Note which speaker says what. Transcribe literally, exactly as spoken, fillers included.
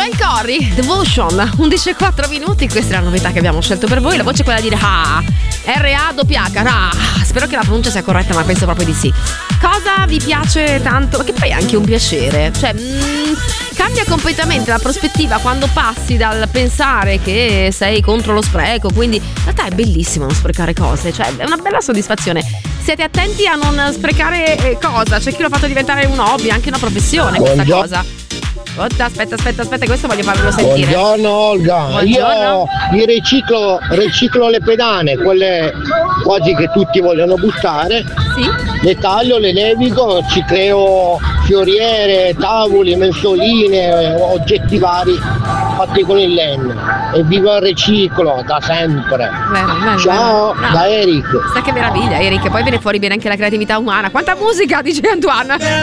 Speaker 1: Joel Corry, Devotion, undici e quattro minuti, questa è la novità che abbiamo scelto per voi, la voce è quella di Ra, R A W H, Ra, spero che la pronuncia sia corretta ma penso proprio di sì. Cosa vi piace tanto? Che poi è anche un piacere, cioè mm, cambia completamente la prospettiva quando passi dal pensare che sei contro lo spreco, quindi in realtà è bellissimo non sprecare cose, cioè è una bella soddisfazione. Siete attenti a non sprecare cosa, c'è chi lo ha fatto diventare un hobby, anche una professione questa
Speaker 2: Buongiorno.
Speaker 1: cosa. Aspetta, aspetta, aspetta, questo voglio farvelo sentire.
Speaker 2: Buongiorno Olga,
Speaker 1: Buongiorno.
Speaker 2: io mi riciclo, riciclo le pedane, quelle quasi che tutti vogliono buttare,
Speaker 1: Sì?
Speaker 2: le taglio, le levigo, ci creo fioriere, tavoli, mensoline, oggetti vari fatti con il legno e vivo il riciclo da sempre.
Speaker 1: Bello, bello,
Speaker 2: Ciao,
Speaker 1: bello.
Speaker 2: da Eric.
Speaker 1: Sa che meraviglia, Eric, poi viene fuori bene anche la creatività umana. Quanta musica, dice Antoine.